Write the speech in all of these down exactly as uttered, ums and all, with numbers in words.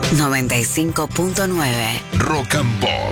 noventa y cinco punto nueve Rock and Pop.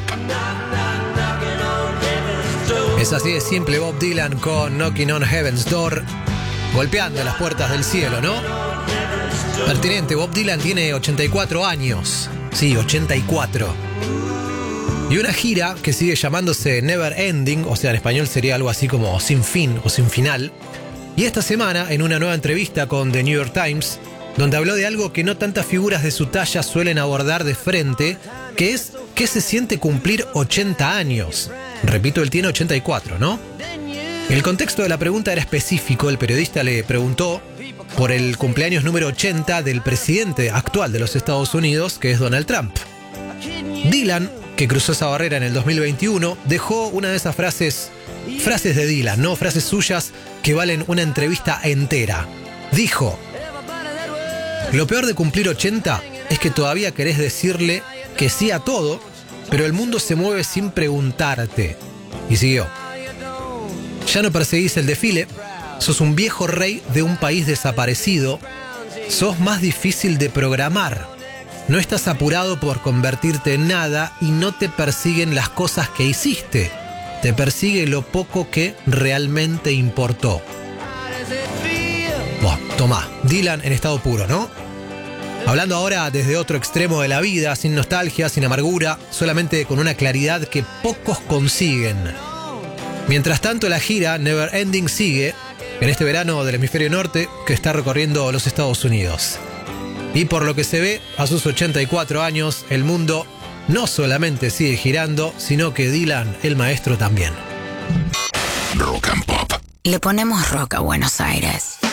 Es así de simple, Bob Dylan con Knocking on Heaven's Door, golpeando las puertas del cielo, ¿no? Pertinente, Bob Dylan tiene ochenta y cuatro años. Sí, ochenta y cuatro. Y una gira que sigue llamándose Never Ending, o sea, en español sería algo así como sin fin o sin final. Y esta semana, en una nueva entrevista con The New York Times, donde habló de algo que no tantas figuras de su talla suelen abordar de frente, que es ¿qué se siente cumplir ochenta años? Repito, él tiene ochenta y cuatro, ¿no? El contexto de la pregunta era específico. El periodista le preguntó por el cumpleaños número ochenta del presidente actual de los Estados Unidos, que es Donald Trump. Dylan, que cruzó esa barrera en el dos mil veintiuno, dejó una de esas frases, frases de Dylan, ¿no? Frases suyas que valen una entrevista entera. Dijo: lo peor de cumplir ochenta es que todavía querés decirle que sí a todo, pero el mundo se mueve sin preguntarte. Y siguió: ya no perseguís el desfile, sos un viejo rey de un país desaparecido, sos más difícil de programar, no estás apurado por convertirte en nada y no te persiguen las cosas que hiciste, te persigue lo poco que realmente importó. Bueno, tomá, Dylan en estado puro, ¿no? Hablando ahora desde otro extremo de la vida, sin nostalgia, sin amargura, solamente con una claridad que pocos consiguen. Mientras tanto, la gira Never Ending sigue en este verano del hemisferio norte que está recorriendo los Estados Unidos. Y por lo que se ve, a sus ochenta y cuatro años, el mundo no solamente sigue girando, sino que Dylan, el maestro, también. Rock and Pop. Le ponemos rock a Buenos Aires.